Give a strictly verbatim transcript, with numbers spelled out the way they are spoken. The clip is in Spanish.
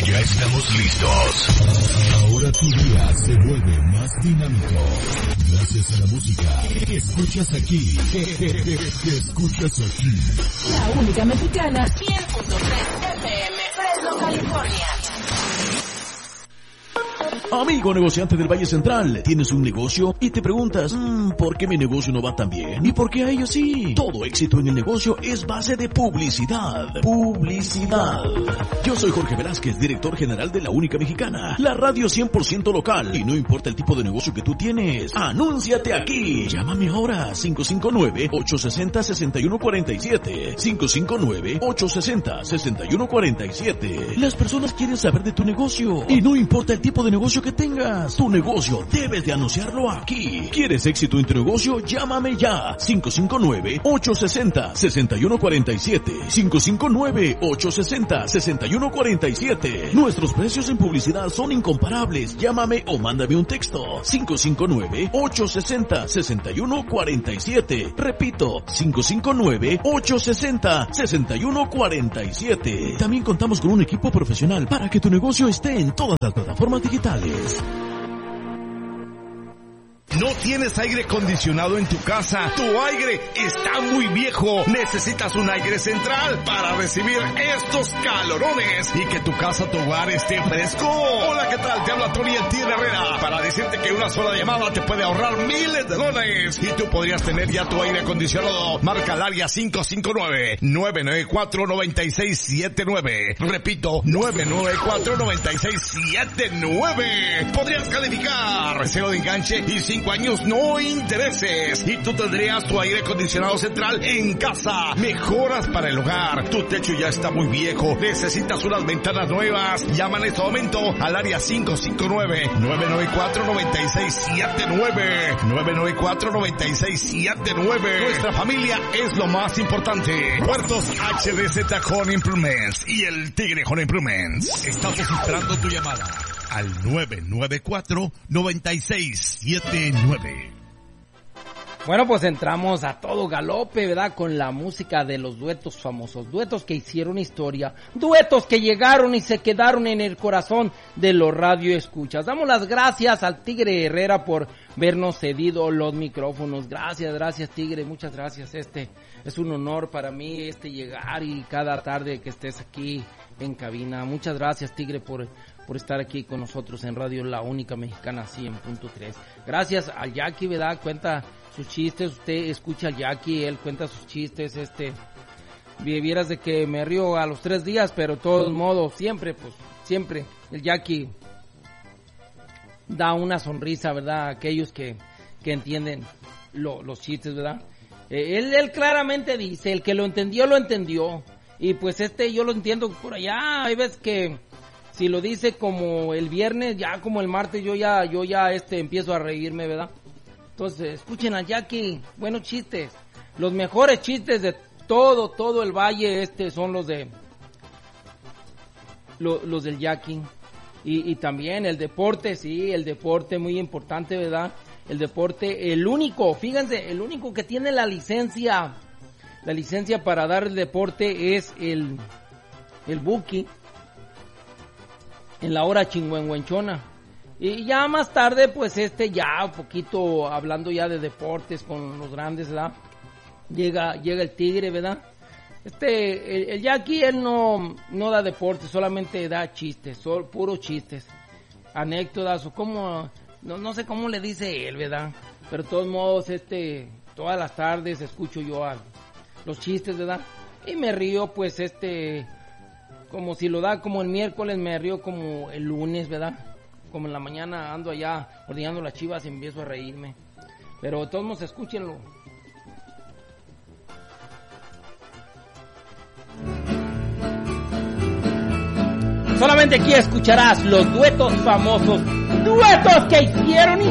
Ya estamos listos. Ahora tu día se vuelve más dinámico. Gracias a la música que escuchas aquí. Que escuchas aquí. La única mexicana, cien punto tres F M, Fresno, California. Amigo negociante del Valle Central, tienes un negocio y te preguntas, mmm, ¿por qué mi negocio no va tan bien? ¿Y por qué a ellos sí? Todo éxito en el negocio es base de publicidad. Publicidad. Yo soy Jorge Velázquez, director general de La Única Mexicana, la radio cien por ciento local. Y no importa el tipo de negocio que tú tienes, anúnciate aquí. Llámame ahora, cinco cinco nueve, ocho seis cero, seis uno cuatro siete. cinco cinco nueve, ocho seis cero, seis uno cuatro siete. Las personas quieren saber de tu negocio y no importa el tipo de negocio que tengas, tu negocio debes de anunciarlo aquí. ¿Quieres éxito en tu negocio? Llámame ya. cinco cinco nueve, ocho seis cero, seis uno cuatro siete. cinco cinco nueve, ocho seis cero, seis uno cuatro siete. Nuestros precios en publicidad son incomparables. Llámame o mándame un texto. cinco cinco nueve, ocho seis cero, seis uno cuatro siete. Repito, cinco cinco nueve, ocho seis cero, seis uno cuatro siete. También contamos con un equipo profesional para que tu negocio esté en todas las plataformas digitales. ¿No tienes aire acondicionado en tu casa? Tu aire está muy viejo. Necesitas un aire central para recibir estos calorones y que tu casa, tu hogar esté fresco. Hola, ¿qué tal? Te habla Tony El Tigre Herrera para decirte que una sola llamada te puede ahorrar miles de dólares y tú podrías tener ya tu aire acondicionado. Marca al área cinco cinco nueve, nueve nueve cuatro, nueve seis siete nueve. Repito, nueve nueve cuatro, nueve seis siete nueve. Podrías calificar cero de enganche y cinco años no intereses y tú tendrías tu aire acondicionado central en casa. Mejoras para el hogar. Tu techo ya está muy viejo. Necesitas unas ventanas nuevas. Llama en este momento al área cinco cinco nueve, nueve nueve cuatro, nueve seis siete nueve. nueve nueve cuatro, nueve seis siete nueve. Nuestra familia es lo más importante. Puertos H D Z Home Improvements y el Tigre Home Improvements. Estamos esperando tu llamada al nueve nueve cuatro, nueve seis siete nueve. Bueno, pues entramos a todo galope, ¿verdad? Con la música de los duetos famosos, duetos que hicieron historia, duetos que llegaron y se quedaron en el corazón de los radioescuchas. Damos las gracias al Tigre Herrera por vernos cedido los micrófonos. Gracias, gracias Tigre, muchas gracias. Este es un honor para mí este llegar y cada tarde que estés aquí en cabina. Muchas gracias Tigre por por estar aquí con nosotros en Radio La Única Mexicana cien punto tres. Gracias al Jackie, ¿verdad? Cuenta sus chistes, usted escucha al Jackie, él cuenta sus chistes, este, vieras de que me río a los tres días, pero de todos modos, siempre, pues, siempre, el Jackie da una sonrisa, ¿verdad? A aquellos que, que entienden lo, los chistes, ¿verdad? Eh, él, él claramente dice, el que lo entendió, lo entendió, y pues este yo lo entiendo por allá, hay veces que si lo dice como el viernes, ya como el martes, yo ya, yo ya este empiezo a reírme, ¿verdad? Entonces, escuchen a Jackie, buenos chistes. Los mejores chistes de todo, todo el valle, este son los de, lo, los del Jackie. Y, y también el deporte, sí, el deporte muy importante, ¿verdad? El deporte, el único, fíjense, el único que tiene la licencia, la licencia para dar el deporte es el, el Buki. En la hora chingüengüenchona. Y ya más tarde, pues este ya un poquito hablando ya de deportes con los grandes, ¿verdad? Llega, llega el Tigre, ¿verdad? Este, el, el Jackie, él no, no da deportes, solamente da chistes, son puros chistes, anécdotas o como, no, no sé cómo le dice él, ¿verdad? Pero de todos modos, este, todas las tardes escucho yo a los chistes, ¿verdad? Y me río, pues este, como si lo da como el miércoles, me río como el lunes, ¿verdad? Como en la mañana ando allá ordeñando las chivas y empiezo a reírme. Pero de todos modos, escúchenlo. Solamente aquí escucharás los duetos famosos, duetos que hicieron